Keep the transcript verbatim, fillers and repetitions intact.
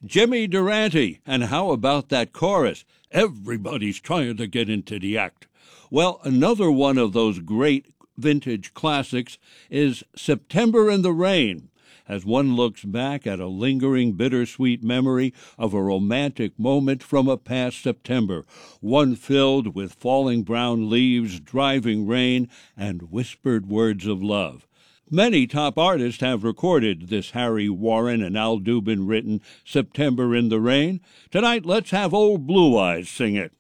Jimmy Durante, and how about that chorus? Everybody's trying to get into the act. Well, another one of those great vintage classics is September in the Rain, as one looks back at a lingering bittersweet memory of a romantic moment from a past September, one filled with falling brown leaves, driving rain, and whispered words of love. Many top artists have recorded this Harry Warren and Al Dubin written September in the Rain. Tonight, let's have Old Blue Eyes sing it.